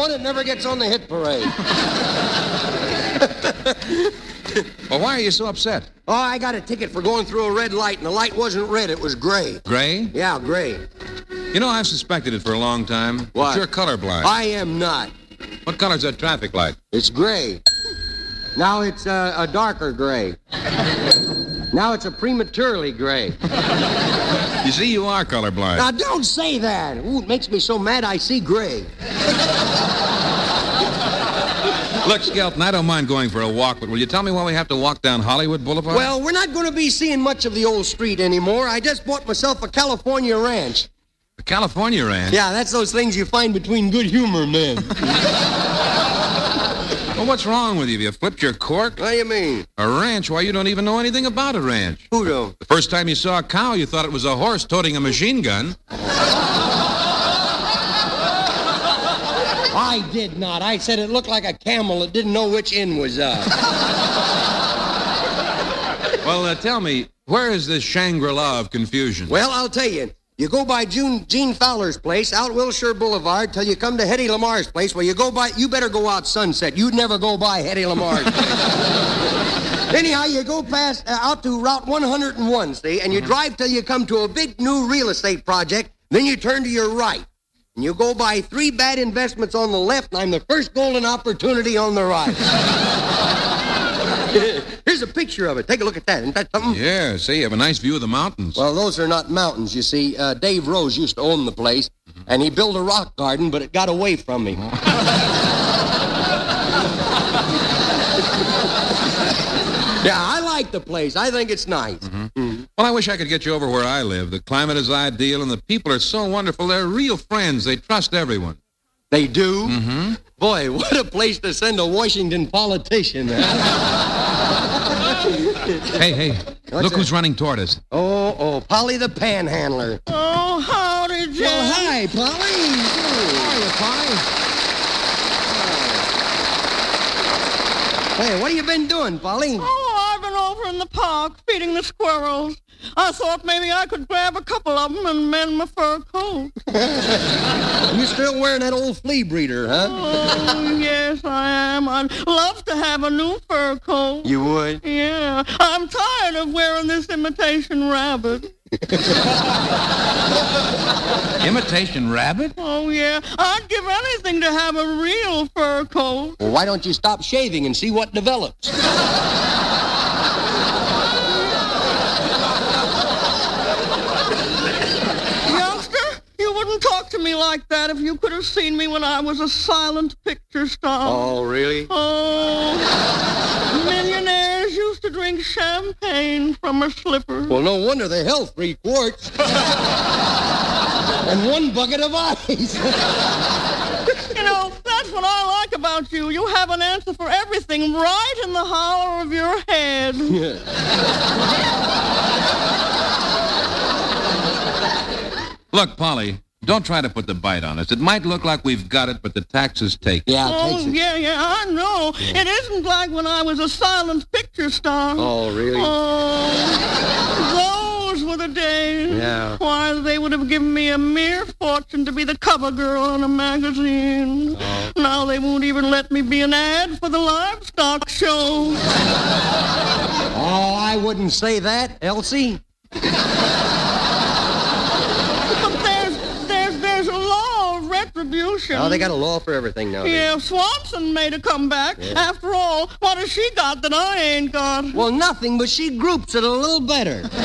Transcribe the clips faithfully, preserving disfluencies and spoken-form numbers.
one that never gets on the hit parade. Well, why are you so upset? Oh, I got a ticket for going through a red light, and the light wasn't red, it was gray. Gray? Yeah, gray. You know, I've suspected it for a long time. What? But you're colorblind. I am not. What color's that traffic light? It's gray. Now it's uh, a darker gray. Now it's a prematurely gray. You see, you are colorblind. Now, don't say that. Ooh, it makes me so mad I see gray. Look, Skelton, I don't mind going for a walk, but will you tell me why we have to walk down Hollywood Boulevard? Well, we're not going to be seeing much of the old street anymore. I just bought myself a California ranch. The California ranch? Yeah, that's those things you find between good humor men. Well, what's wrong with you? Have you flipped your cork? What do you mean? A ranch? Why, you don't even know anything about a ranch. Who don't? The first time you saw a cow, you thought it was a horse toting a machine gun. I did not. I said it looked like a camel that didn't know which end was up. Well, uh, tell me, where is this Shangri-La of confusion? Well, I'll tell you. You go by June, Gene Fowler's place out Wilshire Boulevard till you come to Hedy Lamar's place. Well, you go by, you better go out Sunset. You'd never go by Hedy Lamar's place. Anyhow, you go past, uh, out to Route one hundred one, see, and you mm-hmm. drive till you come to a big new real estate project. Then you turn to your right. And you go by three bad investments on the left, and I'm the first golden opportunity on the right. Here's a picture of it. Take a look at that. Isn't that something? Yeah, see, you have a nice view of the mountains. Well, those are not mountains, you see. Uh, Dave Rose used to own the place, mm-hmm. and he built a rock garden, but it got away from him. Yeah, I like the place. I think it's nice. Mm-hmm. Mm-hmm. Well, I wish I could get you over where I live. The climate is ideal, and the people are so wonderful. They're real friends. They trust everyone. They do? Mm-hmm. Boy, what a place to send a Washington politician. Hey, hey, What's look that? Who's running toward us. Oh, oh, Polly the Panhandler. Oh, howdy, Jack. Well, hi, Polly. How are you, Polly? Hey, what have you been doing, Polly? Oh, I've been over in the park feeding the squirrels. I thought maybe I could grab a couple of them and mend my fur coat. You still wearing that old flea breeder, huh? Oh, yes, I am. I'd love to have a new fur coat. You would? Yeah. I'm tired of wearing this imitation rabbit. Imitation rabbit? Oh, yeah. I'd give anything to have a real fur coat. Well, why don't you stop shaving and see what develops? Talk to me like that if you could have seen me when I was a silent picture star. Oh, really? Oh, millionaires used to drink champagne from her slippers. Well, no wonder they held three quarts. And one bucket of ice. You know, that's what I like about you. You have an answer for everything right in the hollow of your head. Yeah. Look, Polly, don't try to put the bite on us. It might look like we've got it, but the taxes take it. Yeah, it oh, takes it. yeah, yeah, I know. Yeah. It isn't like when I was a silent picture star. Oh, really? Oh, those were the days. Yeah. Why, they would have given me a mere fortune to be the cover girl in a magazine. Oh. Now they won't even let me be an ad for the livestock show. Oh, I wouldn't say that, Elsie. Retribution. Oh, they got a law for everything now. Yeah, Swanson made a comeback. Yeah. After all, what has she got that I ain't got? Well, nothing, but she groups it a little better. Oh,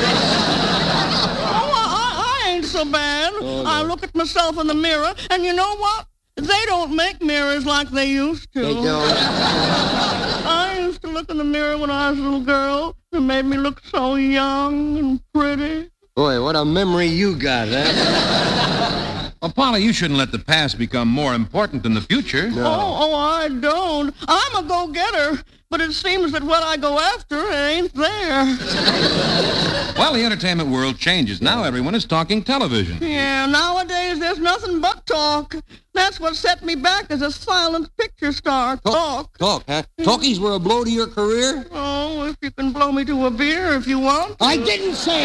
I, I ain't so bad. Oh, no. I look at myself in the mirror, and you know what? They don't make mirrors like they used to. They don't. I used to look in the mirror when I was a little girl. It made me look so young and pretty. Boy, what a memory you got, huh? Well, Polly, you shouldn't let the past become more important than the future. No. Oh, oh, I don't. I'm a go-getter, but it seems that what I go after ain't there. Well, the entertainment world changes. Now everyone is talking television. Yeah, nowadays there's nothing but talk. That's what set me back as a silent picture star. Talk. Talk, huh? Talkies were a blow to your career? Oh, if you can blow me to a beer if you want to. I didn't say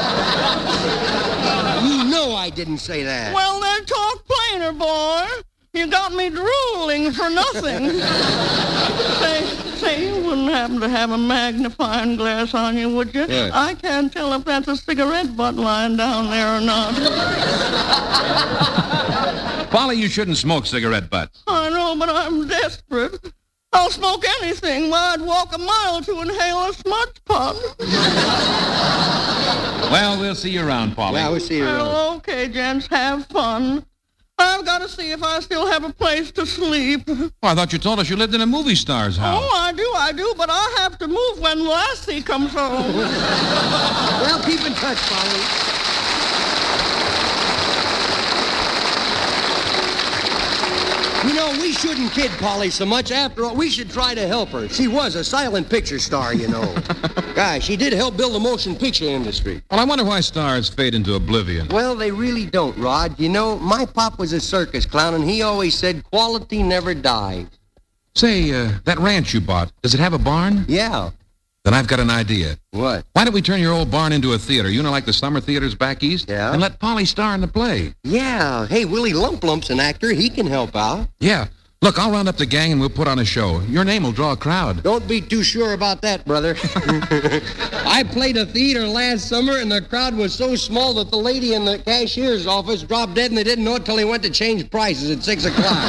that. You know I didn't say that. Well, then talk plainer, boy. You got me drooling for nothing. say, say, you wouldn't happen to have a magnifying glass on you, would you? Yes. I can't tell if that's a cigarette butt lying down there or not. Polly, you shouldn't smoke cigarette butts. I know, but I'm desperate. I'll smoke anything while I'd walk a mile to inhale a smudge pot. Well, we'll see you around, Polly. Yeah, we'll see you around. Well, okay, gents, have fun. I've got to see if I still have a place to sleep. Oh, I thought you told us you lived in a movie star's house. Oh, I do, I do, but I have to move when Lassie comes home. Well, keep in touch, Polly. You know, we shouldn't kid Polly so much. After all, we should try to help her. She was a silent picture star, you know. Gosh, she did help build the motion picture industry. Well, I wonder why stars fade into oblivion. Well, they really don't, Rod. You know, my pop was a circus clown, and he always said quality never dies. Say, uh, that ranch you bought, does it have a barn? Yeah. Then I've got an idea. What? Why don't we turn your old barn into a theater, you know, like the summer theaters back east? Yeah. And let Polly star in the play. Yeah. Hey, Willie Lump Lump's an actor. He can help out. Yeah. Look, I'll round up the gang and we'll put on a show. Your name will draw a crowd. Don't be too sure about that, brother. I played a theater last summer, and the crowd was so small that the lady in the cashier's office dropped dead, and they didn't know it till he went to change prices at six o'clock.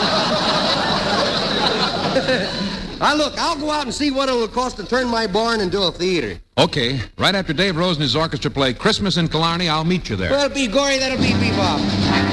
Now, look, I'll go out and see what it will cost to turn my barn into a theater. Okay. Right after Dave Rose and his orchestra play Christmas in Killarney, I'll meet you there. Well, be gory, that'll be bebop.